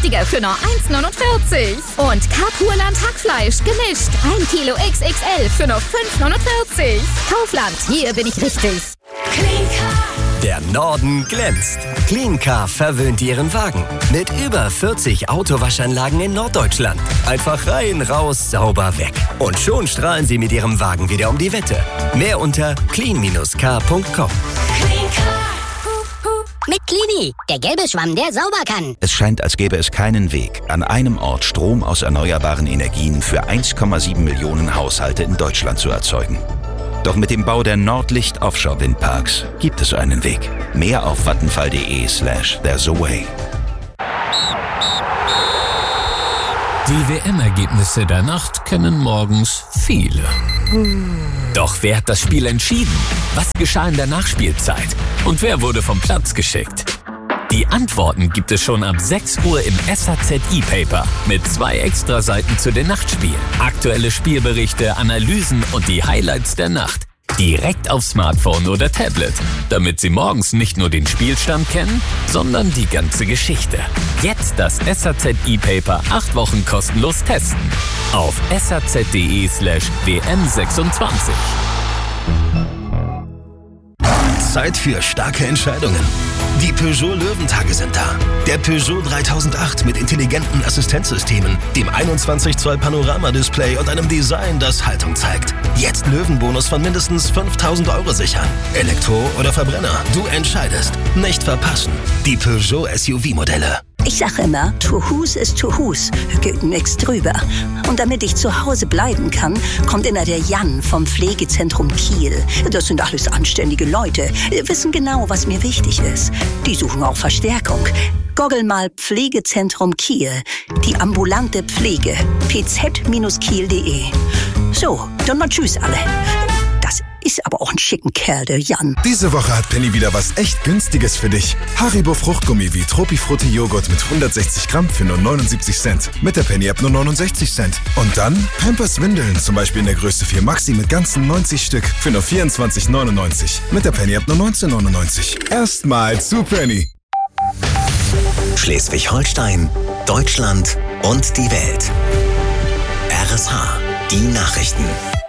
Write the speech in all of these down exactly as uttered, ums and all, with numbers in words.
günstiger für nur eins neunundvierzig. Und Carpurland Hackfleisch gemischt. ein Kilo X X L für nur fünf neunundvierzig. Kaufland, hier bin ich richtig. Cleancar. Der Norden glänzt. Cleancar verwöhnt Ihren Wagen. Mit über vierzig Autowaschanlagen in Norddeutschland. Einfach rein, raus, sauber, weg. Und schon strahlen Sie mit Ihrem Wagen wieder um die Wette. Mehr unter clean car punkt com. Mit Clini, der gelbe Schwamm, der sauber kann. Es scheint, als gäbe es keinen Weg, an einem Ort Strom aus erneuerbaren Energien für eins Komma sieben Millionen Haushalte in Deutschland zu erzeugen. Doch mit dem Bau der Nordlicht Offshore Windparks gibt es einen Weg. Mehr auf vattenfall.de slash there's a way. Die W M-Ergebnisse der Nacht kennen morgens viele. Doch wer hat das Spiel entschieden? Was geschah in der Nachspielzeit? Und wer wurde vom Platz geschickt? Die Antworten gibt es schon ab sechs Uhr im S A Z E-Paper mit zwei Extraseiten zu den Nachtspielen. Aktuelle Spielberichte, Analysen und die Highlights der Nacht. Direkt auf Smartphone oder Tablet, damit Sie morgens nicht nur den Spielstand kennen, sondern die ganze Geschichte. Jetzt das S A Z E-Paper acht Wochen kostenlos testen. Auf saz.de slash W M sechsundzwanzig. Zeit für starke Entscheidungen. Die Peugeot Löwentage sind da. Der Peugeot dreitausendacht mit intelligenten Assistenzsystemen, dem einundzwanzig Zoll Panorama-Display und einem Design, das Haltung zeigt. Jetzt Löwenbonus von mindestens fünftausend Euro sichern. Elektro oder Verbrenner, du entscheidest. Nicht verpassen. Die Peugeot S U V-Modelle. Ich sage immer, to whose is to whose, geht nix drüber. Und damit ich zu Hause bleiben kann, kommt immer der Jan vom Pflegezentrum Kiel. Das sind alles anständige Leute, wissen genau, was mir wichtig ist. Die suchen auch Verstärkung. Goggel mal Pflegezentrum Kiel, die ambulante Pflege, p z Bindestrich kiel punkt de. So, dann mal tschüss alle. Das ist aber auch ein schicken Kerl, der Jan. Diese Woche hat Penny wieder was echt Günstiges für dich. Haribo Fruchtgummi wie Tropifrutti Joghurt mit hundertsechzig Gramm für nur neunundsiebzig Cent. Mit der Penny-App nur neunundsechzig Cent. Und dann Pampers Windeln, zum Beispiel in der Größe vier Maxi mit ganzen neunzig Stück für nur vierundzwanzig neunundneunzig. Mit der Penny-App nur neunzehn neunundneunzig. Erstmal zu Penny. Schleswig-Holstein, Deutschland und die Welt. R S H, die Nachrichten.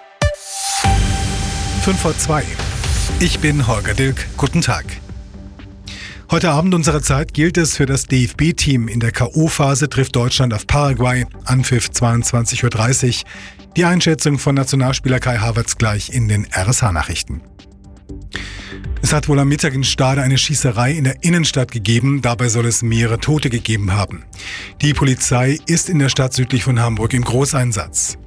fünf vor zwei. Ich bin Holger Dilk. Guten Tag. Heute Abend unserer Zeit gilt es für das D F B-Team. In der K O-Phase trifft Deutschland auf Paraguay. Anpfiff zweiundzwanzig Uhr dreißig. Die Einschätzung von Nationalspieler Kai Havertz gleich in den R S H-Nachrichten. Es hat wohl am Mittag in Stade eine Schießerei in der Innenstadt gegeben. Dabei soll es mehrere Tote gegeben haben. Die Polizei ist in der Stadt südlich von Hamburg im Großeinsatz.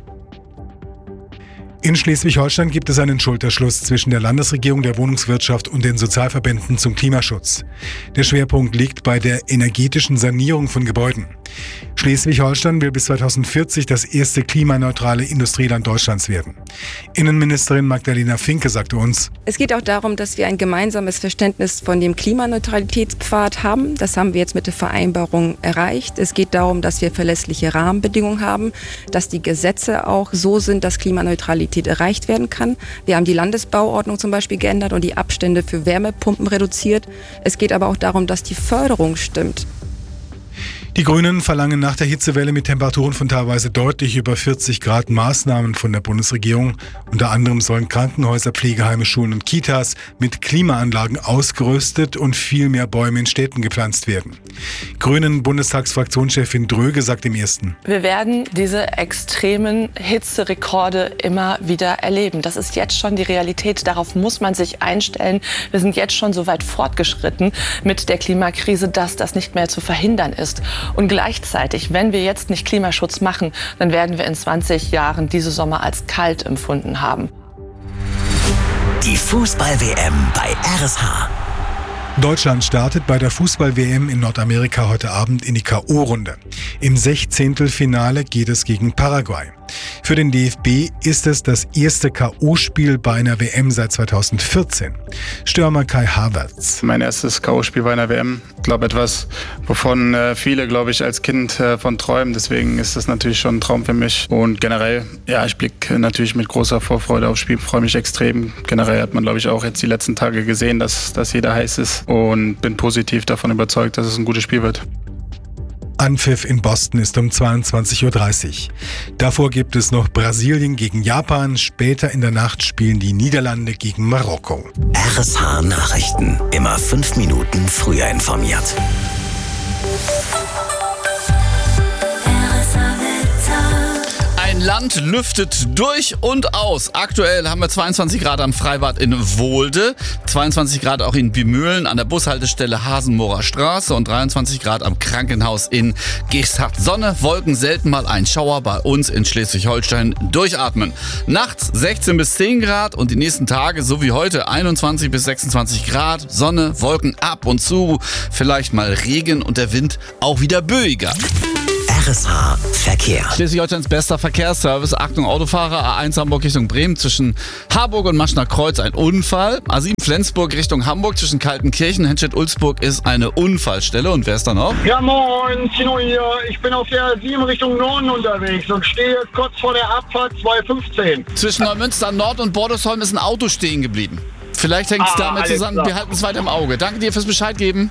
In Schleswig-Holstein gibt es einen Schulterschluss zwischen der Landesregierung, der Wohnungswirtschaft und den Sozialverbänden zum Klimaschutz. Der Schwerpunkt liegt bei der energetischen Sanierung von Gebäuden. Schleswig-Holstein will bis zweitausendvierzig das erste klimaneutrale Industrieland Deutschlands werden. Innenministerin Magdalena Finke sagte uns: Es geht auch darum, dass wir ein gemeinsames Verständnis von dem Klimaneutralitätspfad haben. Das haben wir jetzt mit der Vereinbarung erreicht. Es geht darum, dass wir verlässliche Rahmenbedingungen haben, dass die Gesetze auch so sind, dass Klimaneutralität erreicht werden kann. Wir haben die Landesbauordnung zum Beispiel geändert und die Abstände für Wärmepumpen reduziert. Es geht aber auch darum, dass die Förderung stimmt. Die Grünen verlangen nach der Hitzewelle mit Temperaturen von teilweise deutlich über vierzig Grad Maßnahmen von der Bundesregierung. Unter anderem sollen Krankenhäuser, Pflegeheime, Schulen und Kitas mit Klimaanlagen ausgerüstet und viel mehr Bäume in Städten gepflanzt werden. Grünen Bundestagsfraktionschefin Dröge sagt im Ersten: Wir werden diese extremen Hitzerekorde immer wieder erleben. Das ist jetzt schon die Realität. Darauf muss man sich einstellen. Wir sind jetzt schon so weit fortgeschritten mit der Klimakrise, dass das nicht mehr zu verhindern ist. Und gleichzeitig, wenn wir jetzt nicht Klimaschutz machen, dann werden wir in zwanzig Jahren diese Sommer als kalt empfunden haben. Die Fußball-W M bei R S H. Deutschland startet bei der Fußball-W M in Nordamerika heute Abend in die K O-Runde. Im Sechzehntelfinale geht es gegen Paraguay. Für den D F B ist es das erste K O-Spiel bei einer W M seit zweitausendvierzehn. Stürmer Kai Havertz: Mein erstes K O-Spiel bei einer W M. Ich glaube, etwas, wovon äh, viele, glaube ich, als Kind äh, von träumen. Deswegen ist das natürlich schon ein Traum für mich. Und generell, ja, ich blicke natürlich mit großer Vorfreude aufs Spiel, freue mich extrem. Generell hat man, glaube ich, auch jetzt die letzten Tage gesehen, dass, dass jeder heiß ist. Und bin positiv davon überzeugt, dass es ein gutes Spiel wird. Anpfiff in Boston ist um zweiundzwanzig Uhr dreißig. Davor gibt es noch Brasilien gegen Japan. Später in der Nacht spielen die Niederlande gegen Marokko. R S H Nachrichten. Immer fünf Minuten früher informiert. Ein Land lüftet durch und aus. Aktuell haben wir zweiundzwanzig Grad am Freibad in Wohlde, zweiundzwanzig Grad auch in Bimühlen an der Bushaltestelle Hasenmorer Straße und dreiundzwanzig Grad am Krankenhaus in Geesthacht. Sonne, Wolken, selten mal ein Schauer bei uns in Schleswig-Holstein. Durchatmen. Nachts sechzehn bis zehn Grad und die nächsten Tage, so wie heute, einundzwanzig bis sechsundzwanzig Grad. Sonne, Wolken ab und zu, vielleicht mal Regen und der Wind auch wieder böiger. R S H Verkehr. Schleswig-Holsteins bester Verkehrsservice. Achtung Autofahrer, A eins Hamburg Richtung Bremen zwischen Harburg und Maschner Kreuz ein Unfall. A sieben Flensburg Richtung Hamburg zwischen Kaltenkirchen, Henstedt-Ulzburg ist eine Unfallstelle. Und wer ist da noch? Ja moin, Tino hier. Ich bin auf der A sieben Richtung Norden unterwegs und stehe kurz vor der Abfahrt zwei fünfzehn. Zwischen Neumünster Nord und Bordesholm ist ein Auto stehen geblieben. Vielleicht hängt es ah, damit zusammen. Klar. Wir halten es weiter im Auge. Danke dir fürs Bescheid geben.